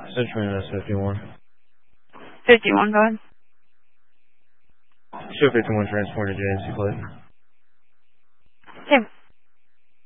Central Mass 51. 51, go ahead. Show 51 transported JNC plate.